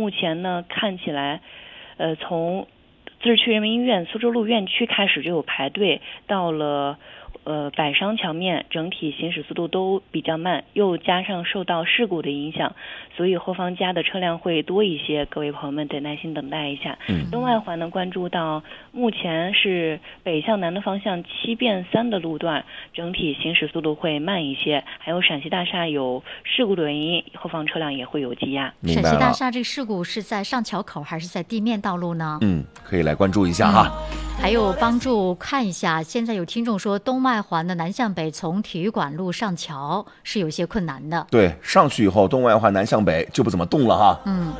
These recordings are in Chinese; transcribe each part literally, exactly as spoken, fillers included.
目前呢看起来，呃，从自治区人民医院苏州路院区开始就有排队，到了呃百商桥面，整体行驶速度都比较慢，又加上受到事故的影响，所以后方加的车辆会多一些，各位朋友们得耐心等待一下。 嗯， 东外环呢，关注到目前是北向南的方向七变三的路段，整体行驶速度会慢一些，还有陕西大厦有事故的原因，后方车辆也会有积压。 明白了。 陕西大厦这个事故是在上桥口还是在地面道路呢？ 嗯，可以来关注一下哈。 嗯，还有帮助看一下，现在有听众说东外环的南向北从体育馆路上桥是有些困难的。 对，上去以后东外环南向北就不怎么动了哈。 嗯。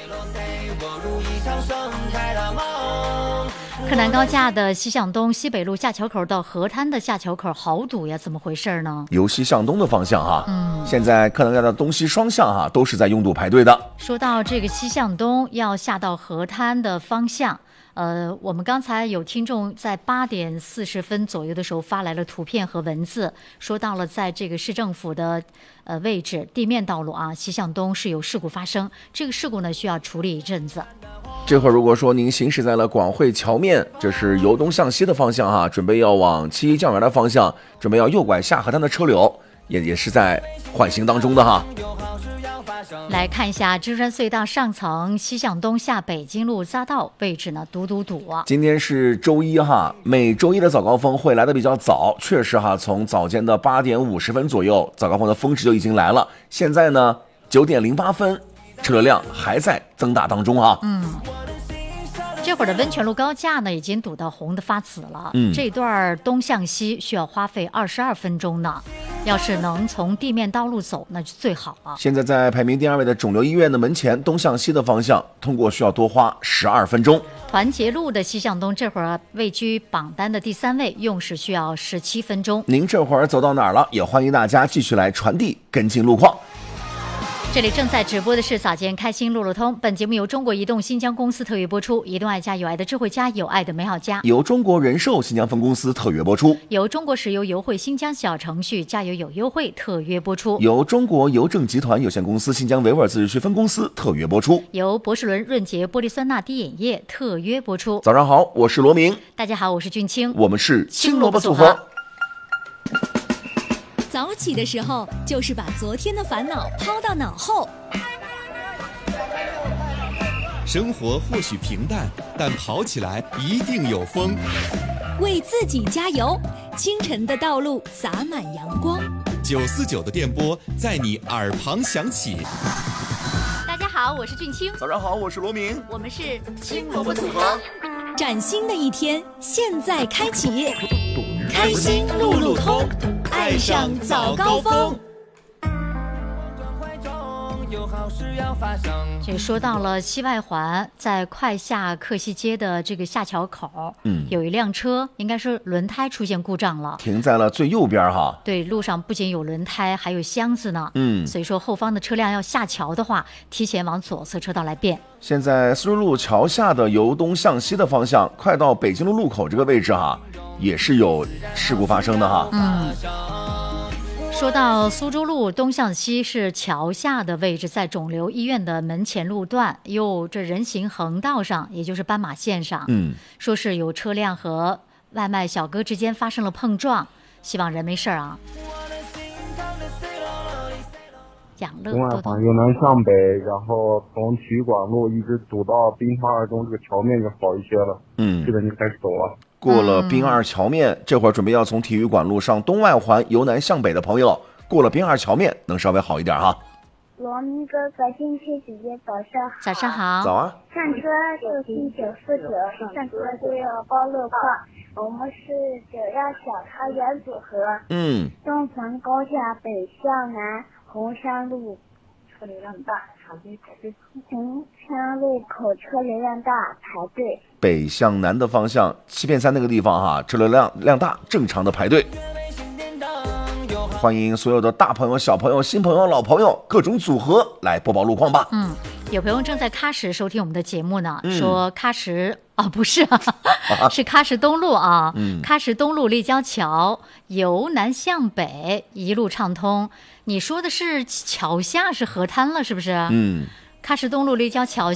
柯南高架的西向东西北路下桥口到河滩的下桥口好堵呀，怎么回事呢？ 由西向东的方向哈， 嗯， 现在柯南高架的东西双向哈都是在拥堵排队的。 说到这个西向东要下到河滩的方向，呃，我们刚才有听众在八点四十分左右的时候发来了图片和文字，说到了在这个市政府的呃位置地面道路啊，西向东是有事故发生，这个事故呢需要处理一阵子。 这会儿如果说您行驶在了广汇桥面，这是由东向西的方向哈，准备要往七一酱园的方向，准备要右拐下河滩的车流，也也是在缓行当中的哈。 来看一下芝山隧道上层西向东下北京路匝道位置呢，堵堵堵啊！ 今天是周一哈，每周一的早高峰会来的比较早，确实哈，从早间的八点五十分左右，早高峰的峰值就已经来了。现在呢，九点零八分，车流量还在增大当中哈。 嗯。这会儿的温泉路高架呢，已经堵到红的发紫了。 嗯， 这段东向西需要花费二十二分钟呢。要是能从地面道路走，那就最好了。 现在在排名第二位的肿瘤医院的门前东向西的方向，通过需要多花十二分钟。 团结路的西向东这会儿位居榜单的第三位，用时需要十七分钟。 您这会儿走到哪儿了？也欢迎大家继续来传递跟进路况。 这里正在直播的是早间开心路路通，本节目由中国移动新疆公司特约播出，移动爱家有爱的智慧家，有爱的美好家， 由中国人寿新疆分公司特约播出， 由中国石油油汇新疆小程序加油有优惠特约播出， 由中国邮政集团有限公司新疆维吾尔自治区分公司特约播出， 由博士伦润洁玻璃酸钠低饮液特约播出。 早上好，我是罗明。 大家好，我是俊清， 我们是青萝卜组合。 早起的时候，就是把昨天的烦恼抛到脑后。 生活或许平淡，但跑起来一定有风。 为自己加油，清晨的道路洒满阳光。 九四九的电波在你耳旁响起。 大家好，我是俊清。 早上好，我是罗明。 我们是青萝卜组合。 崭新的一天现在开启，开心路路通，爱上早高峰。 这说到了西外环，在快下克西街的这个下桥口， 嗯， 有一辆车应该是轮胎出现故障了， 停在了最右边哈。 对，路上不仅有轮胎，还有箱子呢。 嗯， 所以说后方的车辆要下桥的话，提前往左侧车道来变。 现在苏州路桥下的由东向西的方向，快到北京路路口这个位置哈，也是有事故发生的哈。 嗯。说到苏州路东向西是桥下的位置，在肿瘤医院的门前路段，又这人行横道上，也就是斑马线上， 嗯， 说是有车辆和外卖小哥之间发生了碰撞，希望人没事啊。养乐东外环由南向北，然后从体育馆路一直堵到滨河二中这个桥面就好一些了。 嗯， 基本就开始走了。 过了滨二桥面，嗯、这会儿准备要从体育馆路上东外环由南向北的朋友，过了滨二桥面能稍微好一点哈。 罗明哥哥、金七姐姐，早上好。 早上好。 早啊。 上车就听九四九，上车就要报路况。我们是九幺小桃园组合。 嗯。 东环高架北向南，红山路车流量大，排队排队。红山路口车流量大，排队。 北向南的方向，七变三那个地方哈，车流量量大，正常的排队。欢迎所有的大朋友、小朋友、新朋友、老朋友，各种组合来播报路况吧。 嗯，有朋友正在喀什收听我们的节目呢， 嗯、 说喀什啊，不是啊，是喀什东路啊， 嗯， 喀什东路立交桥由南向北一路畅通。你说的是桥下是河滩了，是不是？ 嗯， 喀什东路立交桥